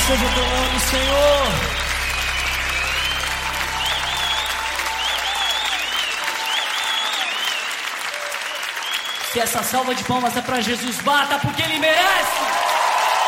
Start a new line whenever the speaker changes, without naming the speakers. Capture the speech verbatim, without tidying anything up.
seja teu nome, Senhor. Se essa salva de palmas é para Jesus, bata porque Ele merece.